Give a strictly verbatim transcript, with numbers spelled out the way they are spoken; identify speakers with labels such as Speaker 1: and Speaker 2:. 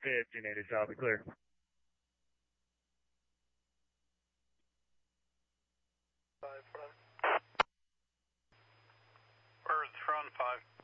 Speaker 1: fifteen eighty South, clear.
Speaker 2: Five front. Earth front five.